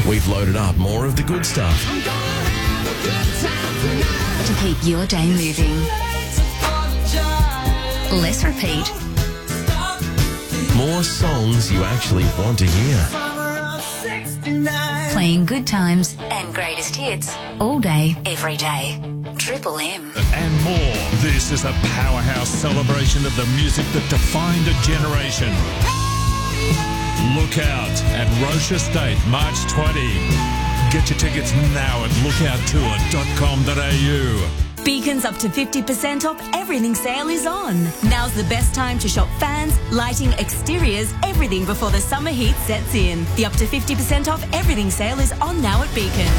we've loaded up more of the good stuff. To keep your day moving. Less repeat. More songs you actually want to hear. Playing good times and greatest hits all day, every day. Triple M. And more. This is a powerhouse celebration of the music that defined a generation. Look Out at Roche Estate, March 20. Get your tickets now at lookouttour.com.au. Beacon's up to 50% off everything sale is on. Now's the best time to shop fans, lighting, exteriors, everything before the summer heat sets in. The up to 50% off everything sale is on now at Beacon.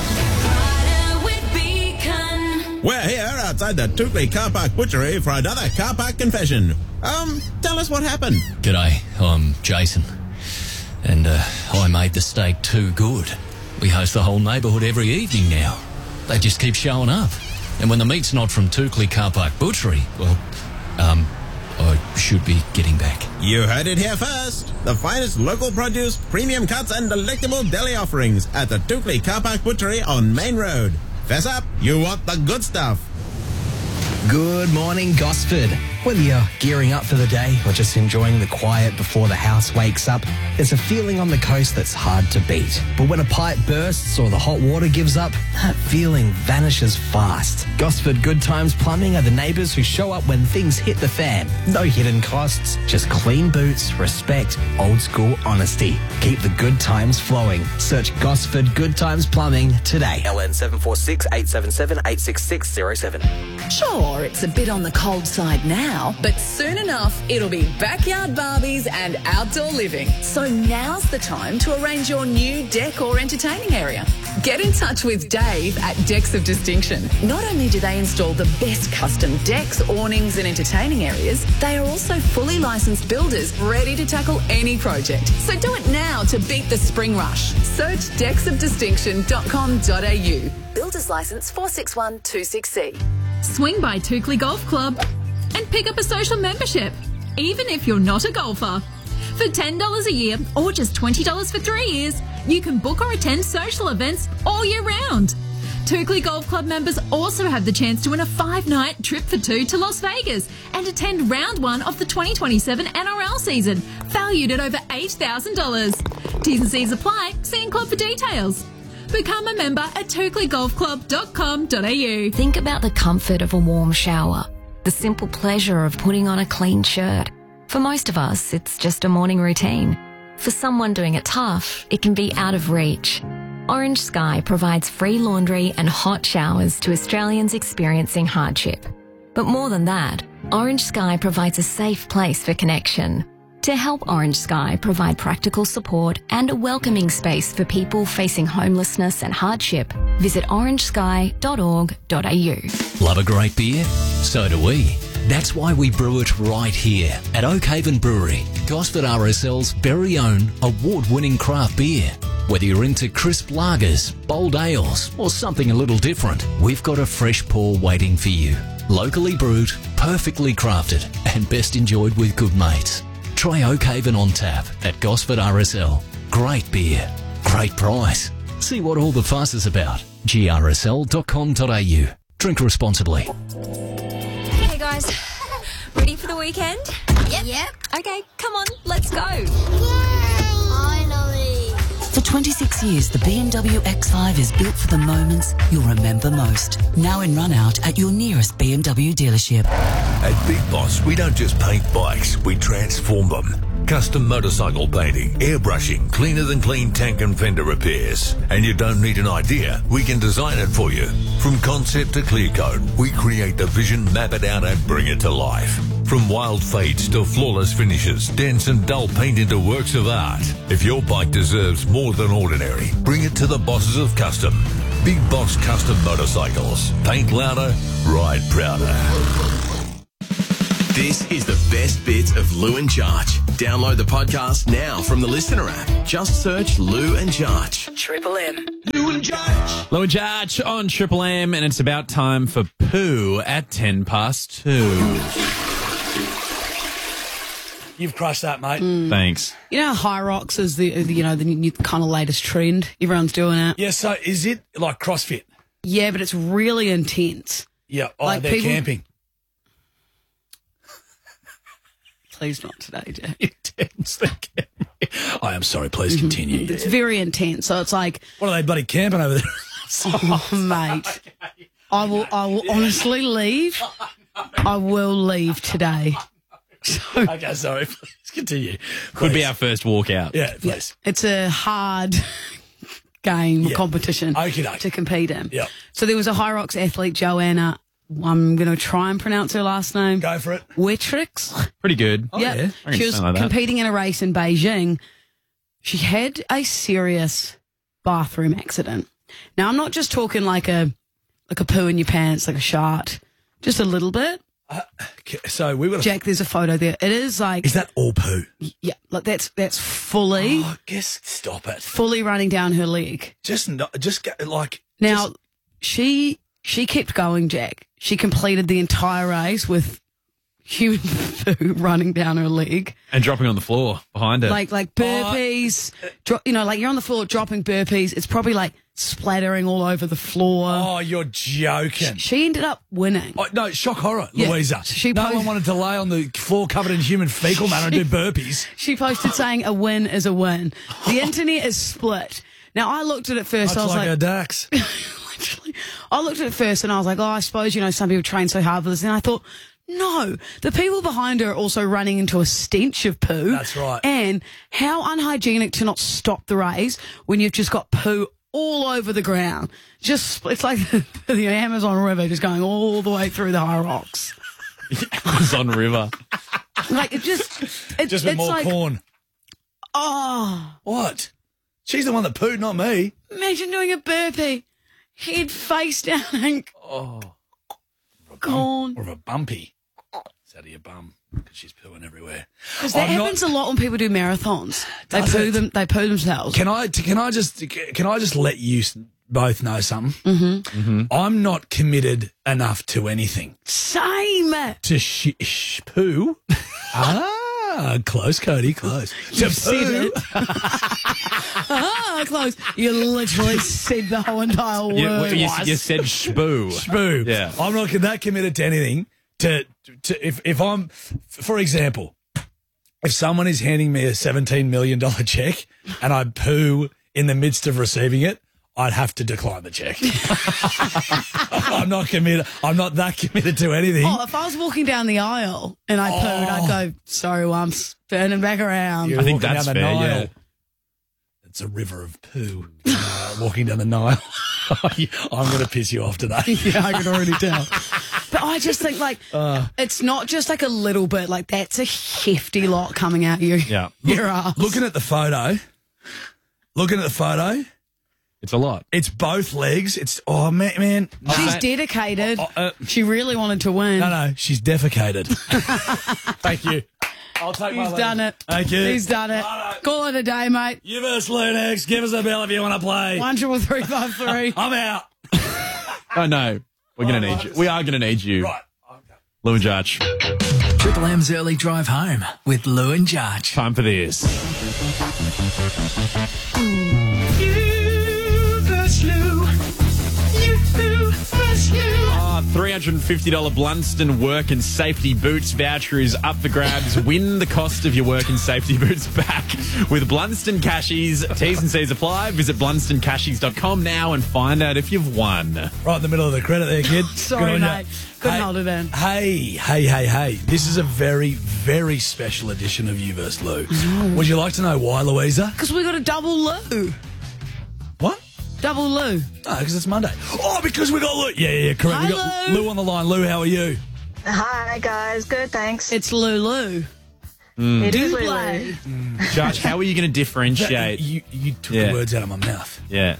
We're here outside the Toukley Car Park Butchery for another car park confession. Tell us what happened. G'day, I'm Jason. And I made the steak too good. We host the whole neighbourhood every evening now. They just keep showing up. And when the meat's not from Toukley Car Park Butchery, well, I should be getting back. You heard it here first. The finest local produce, premium cuts and delectable deli offerings at the Toukley Car Park Butchery on Main Road. Fess up, you want the good stuff. Good morning, Gosford. Whether you're gearing up for the day or just enjoying the quiet before the house wakes up, there's a feeling on the coast that's hard to beat. But when a pipe bursts or the hot water gives up, that feeling vanishes fast. Gosford Good Times Plumbing are the neighbours who show up when things hit the fan. No hidden costs, just clean boots, respect, old school honesty. Keep the good times flowing. Search Gosford Good Times Plumbing today. LN 746 877 86607. Sure, it's a bit on the cold side now, but soon enough, it'll be backyard Barbies and outdoor living. So now's the time to arrange your new deck or entertaining area. Get in touch with Dave at Decks of Distinction. Not only do they install the best custom decks, awnings and entertaining areas, they are also fully licensed builders ready to tackle any project. So do it now to beat the spring rush. Search decksofdistinction.com.au. Builder's Licence 46126C. Swing by Toukley Golf Club and pick up a social membership, even if you're not a golfer. For $10 a year or just $20 for 3 years, you can book or attend social events all year round. Toukley Golf Club members also have the chance to win a 5-night trip for 2 to Las Vegas and attend round 1 of the 2027 NRL season, valued at over $8,000. T's and C's apply. See in club for details. Become a member at toukleyGolfClub.com.au. Think about the comfort of a warm shower, the simple pleasure of putting on a clean shirt. For most of us, it's just a morning routine. For someone doing it tough, it can be out of reach. Orange Sky provides free laundry and hot showers to Australians experiencing hardship. But more than that, Orange Sky provides a safe place for connection. To help Orange Sky provide practical support and a welcoming space for people facing homelessness and hardship, visit orangesky.org.au. Love a great beer? So do we. That's why we brew it right here at Oakhaven Brewery, Gosford RSL's very own award-winning craft beer. Whether you're into crisp lagers, bold ales, or something a little different, we've got a fresh pour waiting for you. Locally brewed, perfectly crafted, and best enjoyed with good mates. Try Oakhaven on tap at Gosford RSL. Great beer, great price. See what all the fuss is about. grsl.com.au. Drink responsibly. Hey guys, ready for the weekend? Yep. Okay, come on, let's go. Finally. For 26 years, the BMW X5 is built for the moments you'll remember most. Now in run-out at your nearest BMW dealership. At Big Boss, we don't just paint bikes, we transform them. Custom motorcycle painting, airbrushing, cleaner than clean tank and fender repairs. And you don't need an idea, we can design it for you. From concept to clear coat, we create the vision, map it out and bring it to life. From wild fades to flawless finishes, dense and dull paint into works of art. If your bike deserves more than ordinary, bring it to the bosses of custom. Big Boss Custom Motorcycles. Paint louder, ride prouder. This is the best bits of Lou and Jarch. Download the podcast now from the Listener app. Just search Lou and Jarch. Triple M. Lou and Jarch. Lou and Jarch on Triple M, and it's about time for Pooh at 2:10. You've crushed that, mate. Thanks. You know, High Rocks is the new kind of latest trend. Everyone's doing it. Yeah, so is it like CrossFit? Yeah, but it's really intense. Yeah, Like they're people- camping. Please not today, Jack. Intense. I am sorry, please continue. It's very intense. So it's like, What are they bloody camping over there? oh, mate, I will honestly leave. I will leave today. Okay, sorry, please continue. Could be our first walkout. Yeah, please. It's a hard game competition to compete in. Yeah. So there was a High Rocks athlete, Joanna. I'm going to try and pronounce her last name. Go for it. Wetrix. Pretty good. Yeah. I can She was sound like that. competing in a race in Beijing. She had a serious bathroom accident. Now, I'm not just talking like a poo in your pants, like a shart. Just a little bit. So we would. Jack, there's a photo there. It is like. Is that all poo? Yeah, like that's fully. Oh, guess stop it. Fully running down her leg. Now, she kept going, Jack. She completed the entire race with human poo running down her leg. And dropping on the floor behind her. Like burpees, like you're on the floor dropping burpees. It's probably like splattering all over the floor. Oh, you're joking. She ended up winning. Oh, no, shock horror, Yeah. Louisa. No one wanted to lay on the floor covered in human fecal matter and do burpees. She posted saying a win is a win. The internet is split. Now, I looked at it first. I was like a Dax. I looked at it first and I was like, oh, I suppose, some people train so hard for this. And I thought, no, the people behind her are also running into a stench of poo. That's right. And how unhygienic to not stop the race when you've just got poo all over the ground. It's like the Amazon River just going all the way through the High Rocks. Amazon River. Like, just with more like, corn. Oh. What? She's the one that pooed, not me. Imagine doing a burpee. Head face down and corn. Or a bumpy. It's out of your bum because she's pooing everywhere. Because that happens a lot when people do marathons. They poo themselves. Can I just let you both know something? Mm-hmm. I'm not committed enough to anything. Same. To poo. Close, Cody, close. You said it. Close. You literally said the whole entire word. You said shboo. Shboo. Yeah. I'm not that committed to anything. If I'm, for example, if someone is handing me a $17 million check and I poo in the midst of receiving it, I'd have to decline the check. I'm not committed. I'm not that committed to anything. Oh, if I was walking down the aisle and I pooed, I'd go, sorry, Wumps, turning back around. You're I think walking that's down the fair, Nile. yeah. It's a river of poo. Walking down the Nile. I'm going to piss you off today. Yeah, I can already tell. But I just think, it's not just like a little bit. Like, that's a hefty lot coming out your ass. Looking at the photo. It's a lot. It's both legs. It's, oh, man. She's dedicated. She really wanted to win. No, she's defecated. Thank you. I'll take my He's lead. done it. Thank you. He's done it. Call it a day, mate. You versus Lunex. Give us a bell if you want to play. 1-353. I'm out. Oh, no. We're going to need you. We are going to need you. Right. Lou and Jarch. Triple M's early drive home with Lou and Jarch. Time for this. $350 Blunston Work and Safety Boots voucher is up for grabs. Win the cost of your work and safety boots back with Blunston Cashies. T's and C's apply. Visit blunstoncashies.com now and find out if you've won. Right in the middle of the credit there, kid. Sorry, Good on mate. ya. Couldn't hold it in. Hey. This is a very, very special edition of You vs. Lou. Would you like to know why, Louisa? Because we got a double Lou. What? Double Lou. No, because it's Monday. Oh, because we got Lou. Yeah, correct. Hi, We got Lou. Lou on the line. Lou, how are you? Hi, guys. Good, thanks. It's Lulu. It is Double. Lulu. Josh, how are you going to differentiate? You took the words out of my mouth. Yeah.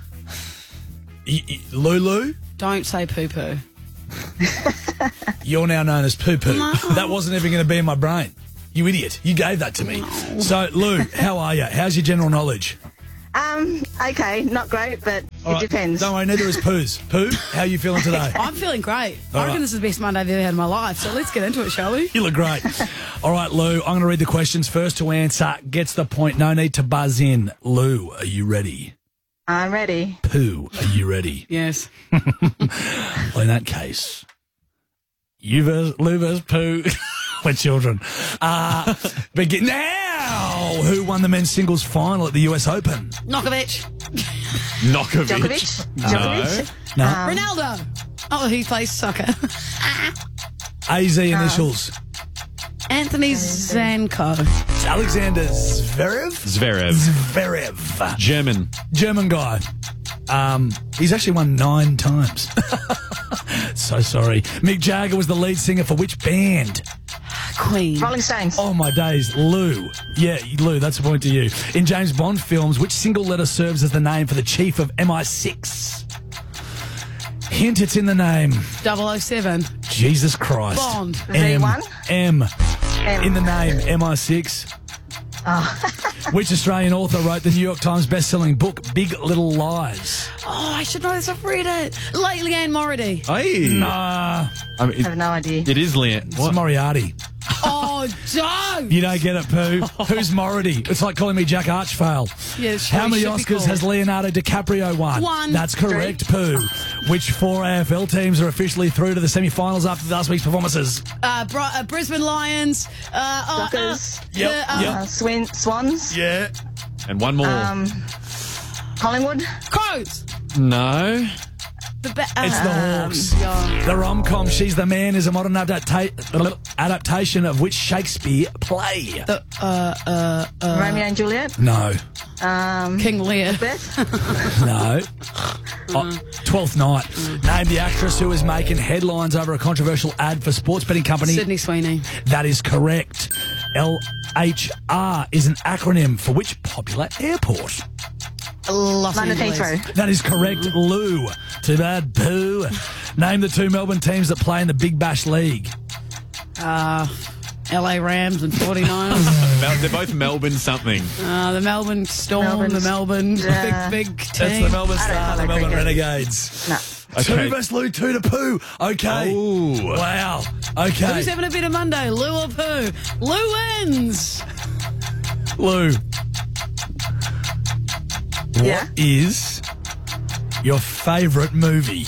Lulu? Don't say poo-poo. You're now known as poo-poo. No. That wasn't even going to be in my brain. You idiot. You gave that to me. So, Lou, how are you? How's your general knowledge? Okay, not great, but All it right. depends. Don't worry, neither is Pooh's. Pooh, how are you feeling today? I'm feeling great. All I reckon right. this is the best Monday I've ever had in my life. So let's get into it, shall we? You look great. All right, Lou, I'm going to read the questions. First to answer gets the point. No need to buzz in. Lou, are you ready? I'm ready. Pooh, are you ready? Yes. Well, in that case, you versus Lou versus Pooh. We're children. Begin now. Who won the men's singles final at the US Open? Djokovic. Djokovic? No. Ronaldo. Oh, he plays soccer. AZ initials. Anthony Zanko. Alexander Zverev? Zverev. German guy. He's actually won 9 times. So sorry. Mick Jagger was the lead singer for which band? Queen. Rolling Stones. Oh, my days. Lou. Yeah, Lou, that's a point to you. In James Bond films, which single letter serves as the name for the chief of MI6? Hint, it's in the name. 007. Jesus Christ. Bond. V1? M. In the name, MI6. Which Australian author wrote the New York Times best-selling book, Big Little Lies? Oh, I should know this. I've read it. Leanne Morrity. Hey. Nah. I mean, I have no idea. it is Leanne. It's Moriarty. Oh, don't. You don't get it, Pooh. Who's Morrity? It's like calling me Jack Archvale. Yeah, it's How what many he should be Oscars called. has Leonardo DiCaprio won? 1. That's correct, Pooh. Which 4 AFL teams are officially through to the semi-finals after last week's performances? Brisbane Lions. Dockers. Swans. Yeah. And one more. Collingwood. Crows. No. The It's the Hawks. The rom-com She's the Man is a modern adaptation of which Shakespeare play? Romeo and Juliet. No. King Lear. Beth. No. Twelfth Night. Name the actress who is making headlines over a controversial ad for sports betting company. Sydney Sweeney. That is correct. LHR is an acronym for which popular airport? Los London Angeles. Heathrow. That is correct, Lou. Too bad, Pooh. Name the 2 Melbourne teams that play in the Big Bash League. LA Rams and 49ers. They're both Melbourne something. The Melbourne Storm, the Melbourne big team. That's the Melbourne Stars, the Melbourne Renegades. No. Okay. 2 versus Lou, 2 to Pooh. Okay. Ooh. Wow. Okay. Who's having a better Monday, Lou or Pooh? Lou wins. Lou. Yeah. What is your favourite movie?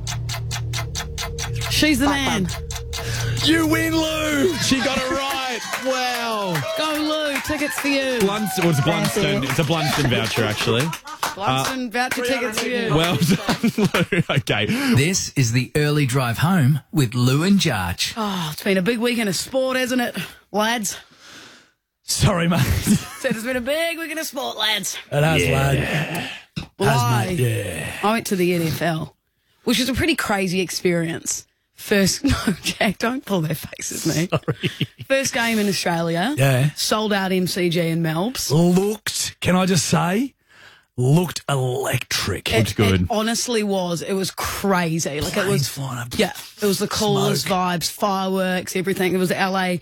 She's the man. You win, Lou. She got it right. Wow. Go, Lou. Tickets for you. It's Blunston. It's a Blunston voucher, actually. Blunston voucher tickets for you. Well done, Lou. Okay. This is the early drive home with Lou and Jarch. Oh, it's been a big weekend of sport, hasn't it, lads? Sorry, mate. Said it's been a big weekend of sport, lads. It has, lad. Well, Has, mate. I went to the NFL, which was a pretty crazy experience. No, Jack, don't pull their faces at me. Sorry. First game in Australia. Yeah. Sold out MCG in Melbs. Can I just say, looked electric. It honestly was. It was crazy. Like it was flying up. Yeah, it was the coolest Smoke. vibes, fireworks, everything. It was the LA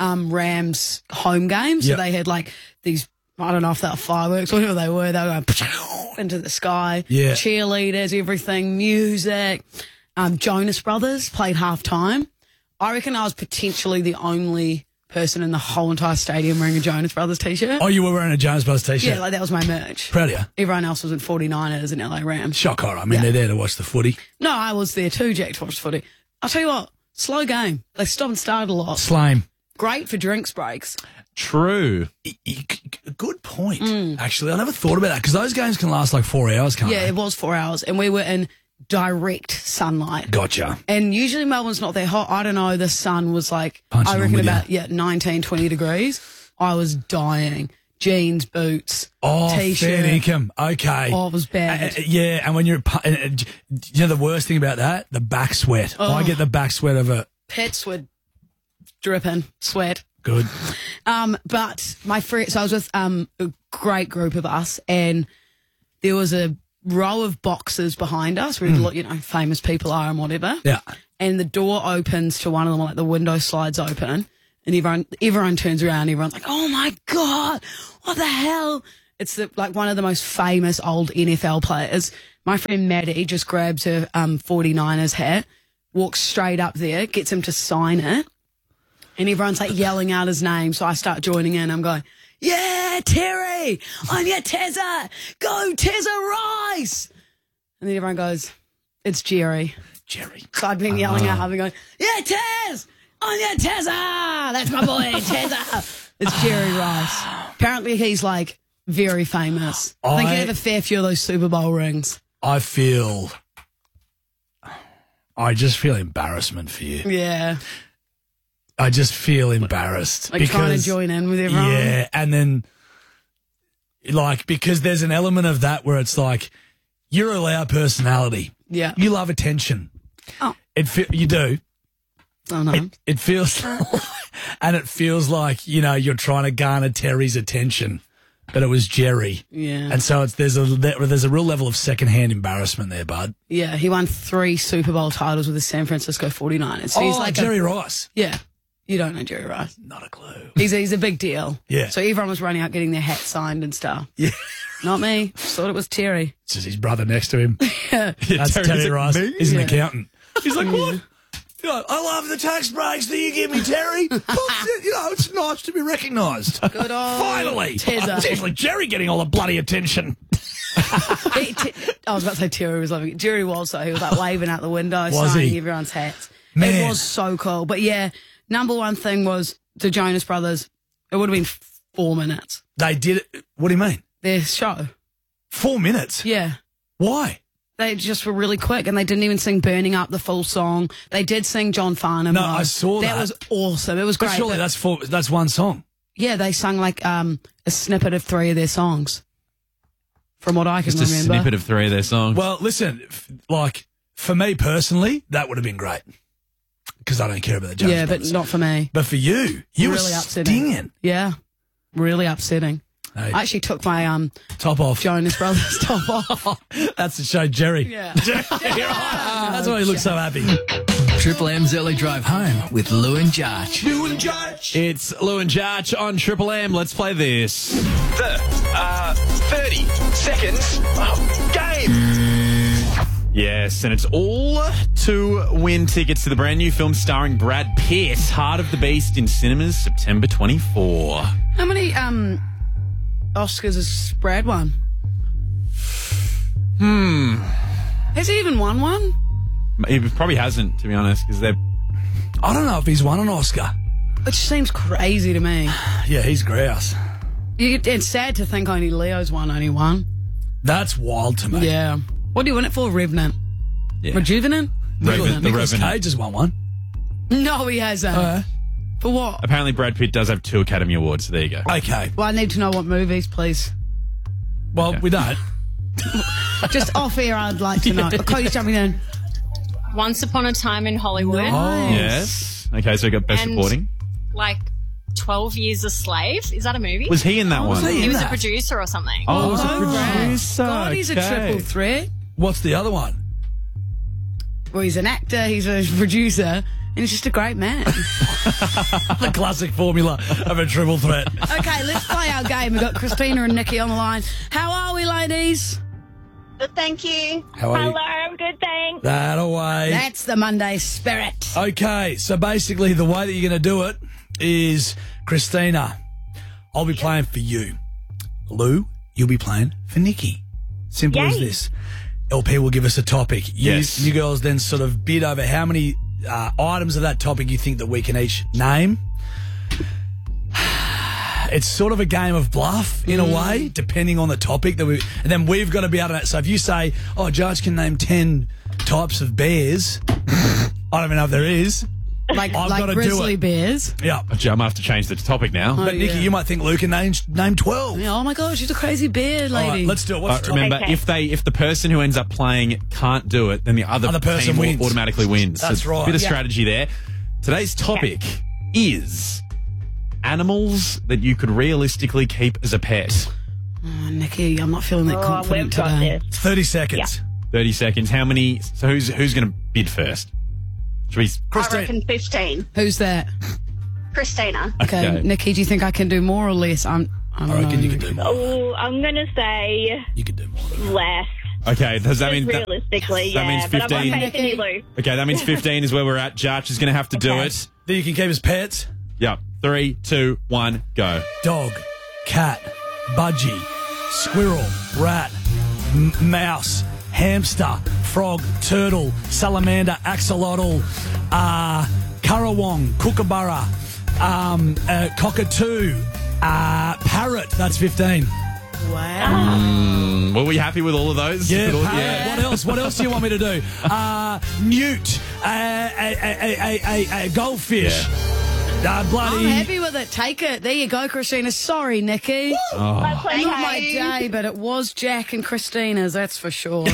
Rams home game, so Yep. they had like these. I don't know if they were fireworks, whatever they were. They were going into the sky. Yeah. Cheerleaders, everything, music. Jonas Brothers played halftime. I reckon I was potentially the only person in the whole entire stadium wearing a Jonas Brothers t-shirt. Oh, you were wearing a Jonas Brothers t-shirt? Yeah, like that was my merch. Proud of you. Everyone else was in 49ers and LA Rams. Shock horror. I mean, they're there to watch the footy. No, I was there too, Jack, to watch footy. I'll tell you what, slow game. They stop and start a lot. Slame. Great for drinks breaks. True. Good point, actually. I never thought about that because those games can last like 4 hours, can't Yeah, they? it was 4 hours, and we were in direct sunlight. Gotcha. And usually Melbourne's not that hot. I don't know, the sun was like, Punching I on reckon with about, you. 19, 20 degrees. I was dying. Jeans, boots, Oh, t-shirt. fair income. Okay. Oh, it was bad. Yeah, and when you're, you know the worst thing about that? The back sweat. Oh. I get the back sweat of it. Pets were dripping, sweat. Good. But my friend, so I was with a great group of us, and there was a row of boxes behind us where, famous people are and whatever. Yeah. And the door opens to one of them, like the window slides open, and everyone turns around, everyone's like, oh my God, what the hell? It's like one of the most famous old NFL players. My friend Maddie just grabs her 49ers hat, walks straight up there, gets him to sign it, and everyone's like yelling out his name. So I start joining in. I'm going, yeah, Terry, I'm your Tezza. Go Tezza Rice. And then everyone goes, it's Jerry. Jerry. So I've been yelling out, I've been going, yeah, Tez, I'm your Tezza. That's my boy, Tezza. It's Jerry Rice. Apparently he's like very famous. I think he had a fair few of those Super Bowl rings. I just feel embarrassment for you. Yeah. I just feel embarrassed. Like trying to join in with everyone. Yeah, and then, like, because there's an element of that where it's like, you're a loud personality. Yeah. You love attention. Oh. You do. Oh, no. It feels, and it feels like, you know, you're trying to garner Terry's attention, but it was Jerry. Yeah. And so there's a real level of secondhand embarrassment there, bud. Yeah, he won 3 Super Bowl titles with the San Francisco 49ers. So he's like Jerry Rice. Yeah. You don't know Jerry Rice. Not a clue. He's a big deal. Yeah. So everyone was running out getting their hats signed and stuff. Yeah. Not me. Just thought it was Terry. It's just his brother next to him. Yeah. That's Terry Rice. Me? He's an Yeah. accountant. He's like, what? You know, I love the tax breaks that you give me, Terry. You know, it's nice to be recognised. Good old Finally. Tezza. It's actually Jerry getting all the bloody attention. I was about to say Terry was loving it. Jerry was, so he was like waving out the window, Was signing he? everyone's hats. Man. It was so cool. But yeah, number one thing was the Jonas Brothers. It would have been 4 minutes. They did it. What do you mean? Their show. 4 minutes? Yeah. Why? They just were really quick, and they didn't even sing Burning Up, the full song. They did sing John Farnham. No, though. I saw that. That was awesome. It was But great. surely that's one song. Yeah, they sung like a snippet of 3 of their songs, from what I can Just a remember. snippet of 3 of their songs. Well, listen, like, for me personally, that would have been great. Because I don't care about the Jonas Yeah, but Brothers. not for me. But for you were Really upsetting. stinging. Yeah, really upsetting. Hey. I actually took my Top off. Jonas Brothers top off. That's to show Jerry. Yeah. That's why he looks so happy. Triple M's early drive home with Lou and Jarch. Lou and Jarch. It's Lou and Jarch on Triple M. Let's play this. The 30 seconds game. Yes, and it's all to win tickets to the brand new film starring Brad Pitt, Heart of the Beast, in cinemas September 24. How many Oscars has Brad won? Has he even won one? He probably hasn't, to be honest, because they're... I don't know if he's won an Oscar. Which seems crazy to me. Yeah, he's grouse. It's sad to think only Leo's won only one. That's wild to me. Yeah. What do you win it for? Revenant? Yeah. Rejuvenant? The Nicolas Revenant. Cage has won one. No, he hasn't. For what? Apparently Brad Pitt does have 2 Academy Awards, so there you go. Okay. Well, I need to know what movies, please. Well, we don't. Just off air, I'd like to know. Cody's jumping in. Once Upon a Time in Hollywood. Yes. Okay, so we got Best And- Supporting. Like 12 Years a Slave. Is that a movie? Was he in that one? He was a producer or something. Oh, was a Brad. producer. God, he's a Okay. triple threat. What's the other one? Well, he's an actor, he's a producer, and he's just a great man. The classic formula of a triple threat. Okay, let's play our game. We've got Christina and Nikki on the line. How are we, ladies? Good, thank you. How are you? Hello, I'm good, thanks. That away. That's the Monday spirit. Okay, so basically the way that you're going to do it is, Christina, I'll be playing for you. Lou, you'll be playing for Nikki. Simple as Yay. this. LP will give us a topic. Yes. You girls then sort of bid over how many items of that topic you think that we can each name. It's sort of a game of bluff in a way, depending on the topic and then we've got to be able to. So if you say, "Oh, Judge can name 10 types of bears," I don't even know if there is. Like I've got to grizzly do it. bears. Yeah, I'm going to have to change the topic now. but Nikki, you might think Luke can name 12. Yeah, oh my gosh, she's a crazy bear lady. All right, let's do it. What's the topic? Remember, if the person who ends up playing can't do it, then the other person team wins. automatically wins. That's So right. Bit of Yeah. strategy there. Today's topic is animals that you could realistically keep as a pet. Oh, Nikki, I'm not feeling that confident today. 30 seconds. 30 seconds. How many? So who's going to bid first? Should we? I reckon 15. Who's that? Christina. Okay, Okay. Nikki, do you think I can do more or less? I reckon you can do more. Oh, I'm going to say you can do more. less. Okay, does that mean realistically, that means 15? But I'm on faith in you, Lou. Okay, that means 15 is where we're at. Jarch is going to have to do it. That you can keep as pets? Yep. 3, 2, 1, go. Dog, cat, budgie, squirrel, rat, mouse, hamster, frog, turtle, salamander, axolotl, currawong, kookaburra, cockatoo, parrot. That's 15. Wow. Were we happy with all of those? Yeah, With all- parrot. What else? What else do you want me to do? Newt, a goldfish. Bloody. I'm happy with it. Take it. There you go, Christina. Sorry, Nikki. Oh. Not my day, but it was Jack and Christina's, that's for sure.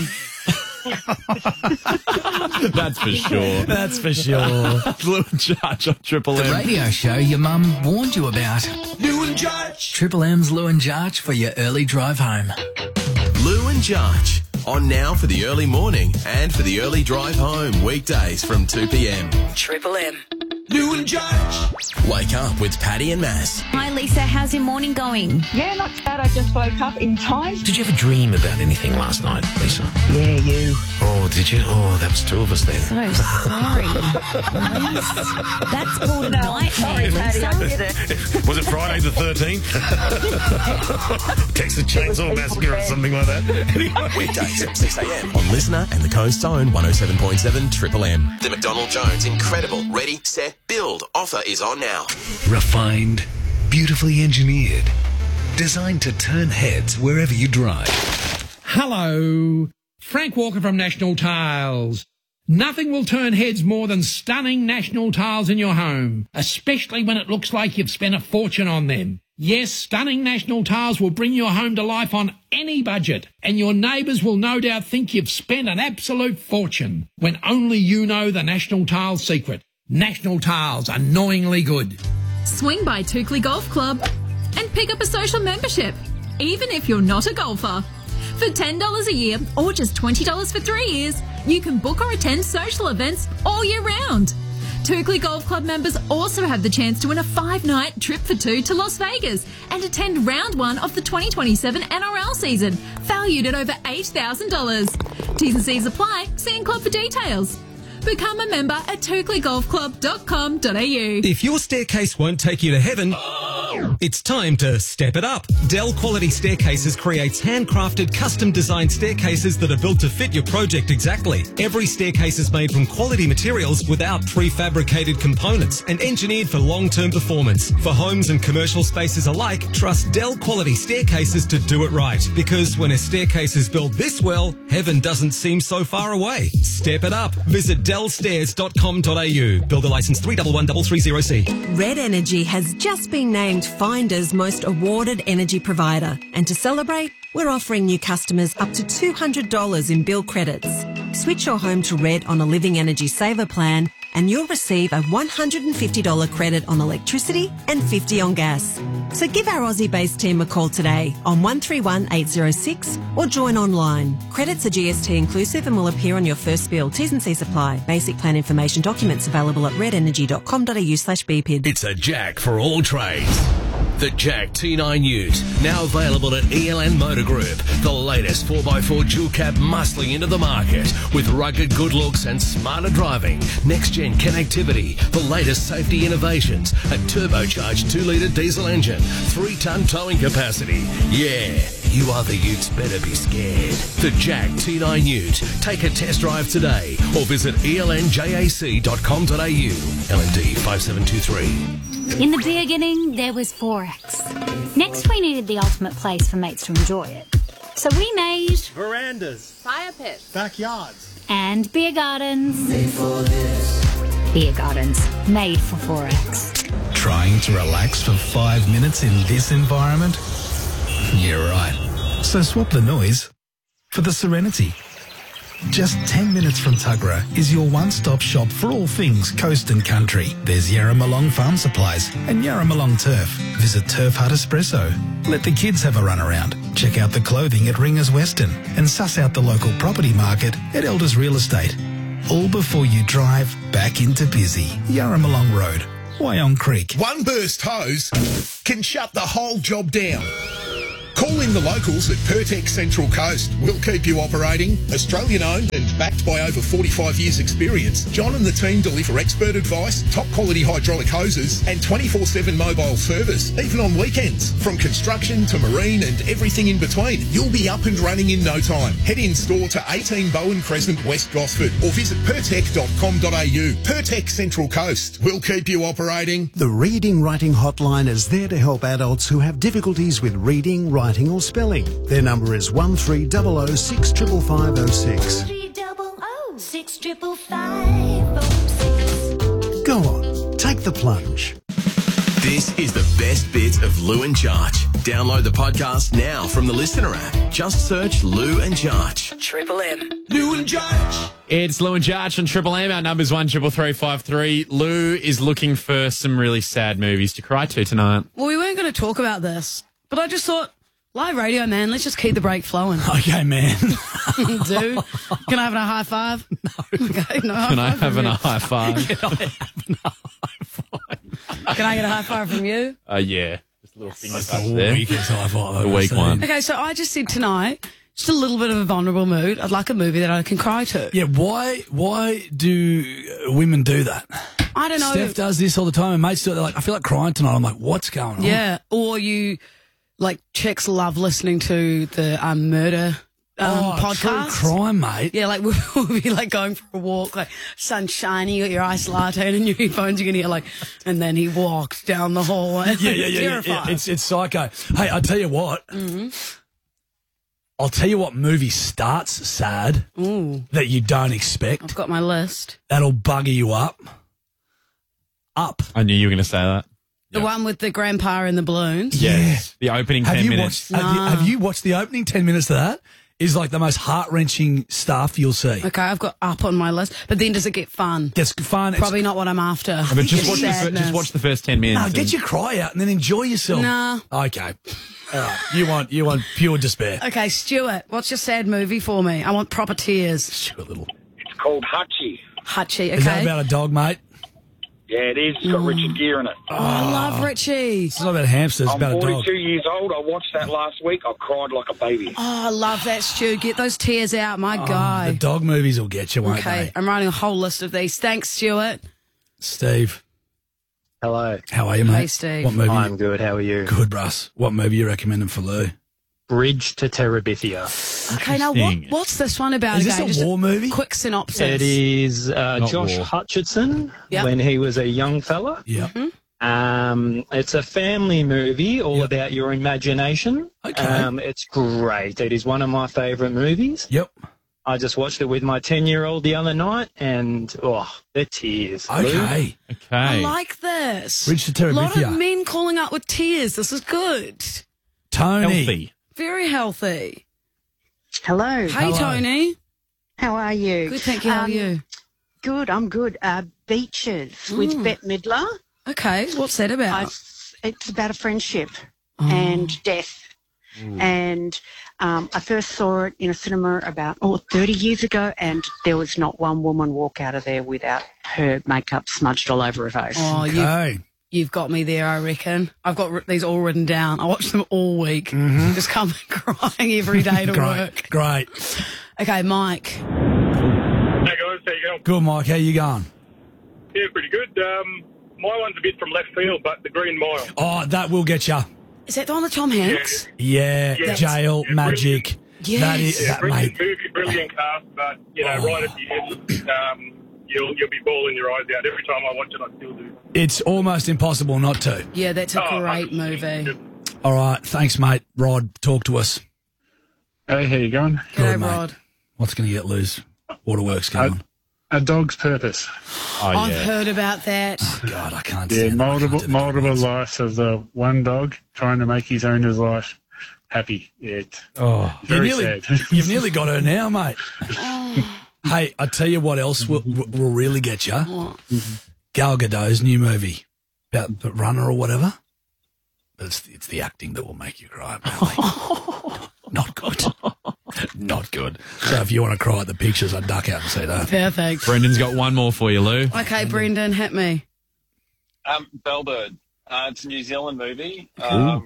That's for sure. That's for sure. Lou and Jarch on Triple The M. radio show your mum warned you about. Lou and Jarch. Triple M's Lou and Jarch for your early drive home. Lou and Jarch. On now for the early morning and for the early drive home. Weekdays from 2 p.m. Triple M. Lou and Jarch. Wake up with Paddy and Mass. Hi, Lisa. How's your morning going? Yeah, not bad. I just woke up in time. Did you ever dream about anything last night, Lisa? Yeah, you. Oh, did you? Oh, that was two of us then. So sorry. That's called a nightmare, Sorry, Paddy, I Lisa. did it. Was it Friday the 13th? Texas Chainsaw Massacre or something like that. Anyway. Weekdays from 6 a.m. on Listener and the Coast Zone 107.7 Triple M. The McDonald Jones Incredible Ready, Set, Build offer is on now. Refined, beautifully engineered, designed to turn heads wherever you drive. Hello, Frank Walker from National Tiles. Nothing will turn heads more than stunning National Tiles in your home, especially when it looks like you've spent a fortune on them. Yes, stunning National Tiles will bring your home to life on any budget, and your neighbours will no doubt think you've spent an absolute fortune, when only you know the National Tiles secret. National Tiles, annoyingly good. Swing by Toukley Golf Club and pick up a social membership, even if you're not a golfer. For $10 a year or just $20 for 3 years, you can book or attend social events all year round. Toukley Golf Club members also have the chance to win a 5-night trip for 2 to Las Vegas and attend round 1 of the 2027 NRL season, valued at over $8,000. T's and C's apply. See in club for details. Become a member at toukleyGolfClub.com.au. If your staircase won't take you to heaven, it's time to step it up. Dell Quality Staircases creates handcrafted, custom-designed staircases that are built to fit your project exactly. Every staircase is made from quality materials without prefabricated components and engineered for long-term performance. For homes and commercial spaces alike, trust Dell Quality Staircases to do it right. Because when a staircase is built this well, heaven doesn't seem so far away. Step it up. Visit dellstairs.com.au. Builder license 311330C. Red Energy has just been named Finder's most awarded energy provider. And to celebrate, we're offering new customers up to $200 in bill credits. Switch your home to Red on a Living Energy Saver plan and you'll receive a $150 credit on electricity and $50 on gas. So give our Aussie-based team a call today on 131 806 or join online. Credits are GST inclusive and will appear on your first bill. T's and C's apply. Basic plan information documents available at redenergy.com.au/BPID. It's a Jack for all trades. The Jack T9 Ute, now available at ELN Motor Group. The latest 4x4 dual cab muscling into the market with rugged good looks and smarter driving, next-gen connectivity, the latest safety innovations, a turbocharged 2-litre diesel engine, 3-tonne towing capacity. Yeah, you other utes better be scared. The Jack T9 Ute. Take a test drive today or visit elnjac.com.au. LND 5723. In the beginning, there was Forex. Next, we needed the ultimate place for mates to enjoy it. So we made verandas, fire pits, backyards, and beer gardens. Made for this. Beer gardens, made for Forex. Trying to relax for 5 minutes in this environment? You're right. So swap the noise for the serenity. Just 10 minutes from Tuggerah is your one-stop shop for all things coast and country. There's Yarramalong Farm Supplies and Yarramalong Turf. Visit Turf Hut Espresso. Let the kids have a run around. Check out the clothing at Ringers Western and suss out the local property market at Elders Real Estate. All before you drive back into busy Yarramalong Road. Wyong Creek. One burst hose can shut the whole job down. Call in the locals at Pertex Central Coast. We'll keep you operating. Australian owned and backed by over 45 years experience, John and the team deliver expert advice, top quality hydraulic hoses and 24/7 mobile service, even on weekends. From construction to marine and everything in between, you'll be up and running in no time. Head in store to 18 Bowen Crescent, West Gosford or visit pertec.com.au. Pertex Central Coast. We'll keep you operating. The Reading Writing Hotline is there to help adults who have difficulties with reading, writing or spelling. Their number is 1300 65506. 300 65506. Go on, take the plunge. This is the best bit of Lou and Jarch. Download the podcast now from the Listener app. Just search Lou and Jarch. Triple M. Lou and Jarch. It's Lou and Jarch on Triple M. Our number's 13353. Lou is looking for some really sad movies to cry to tonight. Well, we weren't going to talk about this, but I just thought, live radio, man, let's just keep the break flowing. Okay, man. Dude, can I have a high five? No. Okay, no. Can I have a high five? Can I get a high five from you? Yeah. Just a little finger That's touch the there. weakest high five. The weak one. Okay, so I just said tonight, just a little bit of a vulnerable mood. I'd like a movie that I can cry to. Yeah, why do women do that? I don't know. Steph does this all the time, and mates do it. They're like, I feel like crying tonight. I'm like, what's going on? Yeah, or you, like, chicks love listening to the murder podcast. True crime, mate. Yeah, like we'll be like going for a walk, like sun shining, you got your iced latte and your headphones, you're gonna hear like, and then he walks down the hallway. Yeah. It's psycho. Hey, I tell you what. Mm-hmm. I'll tell you what movie starts sad that you don't expect. I've got my list. That'll bugger you up. I knew you were going to say that. The one with the grandpa and the balloons. Yes. The opening 10 minutes. Have you watched the opening 10 minutes of that? Is like the most heart-wrenching stuff you'll see. Okay, I've got Up on my list. But then does it get fun? Gets fun. Probably not what I'm after. But just watch the first 10 minutes. No, get your cry out and then enjoy yourself. Nah. Okay. All right. You want pure despair. Okay, Stuart, what's your sad movie for me? I want proper tears. Stuart Little. It's called Hutchie. Hutchie, okay. Is that about a dog, mate? Yeah, it is. It's got Richard Gere in it. Oh, I love Richie. It's not about hamsters, it's I'm about a dog. 42 years old. I watched that last week. I cried like a baby. Oh, I love that, Stu. Get those tears out, my guy. The dog movies will get you, won't Okay, they? I'm writing a whole list of these. Thanks, Stuart. Steve. Hello. How are you, mate? Hey, Steve. What movie? I'm good. How are you? Good, Russ. What movie you recommending for Lou? Bridge to Terabithia. Okay, now what's this one about? Is this again? a Just war movie? Quick synopsis. It is Josh war. Hutcherson Yep. when he was a young fella. Yeah. It's a family movie all about your imagination. Okay. It's great. It is one of my favourite movies. Yep. I just watched it with my 10-year-old the other night, and the tears. Okay. I like this. Bridge to A lot Terabithia. of men calling out with tears. This is good. Tony. Healthy. Very healthy. Hello. Hey, Tony. How are you? Good, thank you. How are you? Good, I'm good. Beaches with Bette Midler. Okay, what's that about? It's about a friendship and death. And I first saw it in a cinema about 30 years ago, and there was not one woman walk out of there without her makeup smudged all over her face. Oh, you've got me there, I reckon. I've got these all written down. I watch them all week. Just come crying every day to work. Great. Okay, Mike. Hey guys, how you going? Good, Mike. How you going? Yeah, pretty good. My one's a bit from left field, but The Green Mile. Oh, that will get you. Is that the one with Tom Hanks? Yeah, jail, magic. Yes. That is, that, brilliant mate. movie, brilliant cast, but right at the end, you'll be bawling your eyes out every time I watch it. I still do. It's almost impossible not to. Yeah, that's a great movie. All right. Thanks, mate. Rod, talk to us. Hey, how you going? G'day, Rod. What's going to get loose? Waterworks going on. A Dog's Purpose. I've heard about that. Oh, God, I can't Yeah, stand multiple lives of the one dog trying to make his owner's life happy. Yeah, it's very sad. You've nearly got her now, mate. Hey, I tell you what else will really get you. Gal Gadot's new movie about the runner or whatever. But it's the acting that will make you cry. Not good. Not good. So if you want to cry at the pictures, I'd duck out and see that. Perfect. Brendan's got one more for you, Lou. Okay, Brendan, hit me. Bellbird. It's a New Zealand movie. Cool.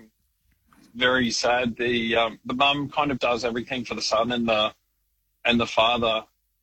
Very sad. The mum kind of does everything for the son, and the father